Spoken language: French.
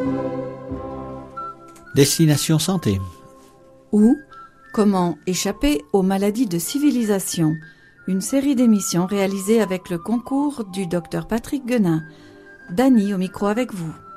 Destination Santé. Ou Comment échapper aux maladies de civilisation, une série d'émissions réalisées avec le concours du Dr Patrick Guenin. Dany au micro avec vous.